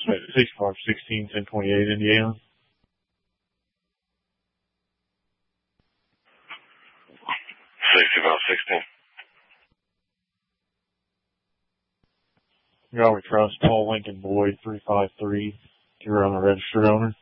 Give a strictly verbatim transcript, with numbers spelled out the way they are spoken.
sixty-five sixteen, ten twenty-eight, Indiana. sixty-five sixteen. Galway Trust, Paul Lincoln Boyd, three five three. You're on the registered owner.